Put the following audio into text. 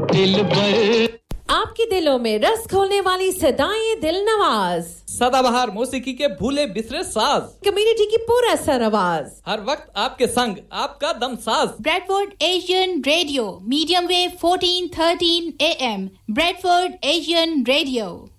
दिलबर आपके दिलों में रस खोलने वाली सदाएं दिल नवाज, सदाबहार मौसीकी के भूले बिसरे साज, कम्युनिटी की पूरा सर आवाज, हर वक्त आपके संग आपका दम साज। Bradford Asian radio, medium wave 1413 AM, Bradford Asian radio.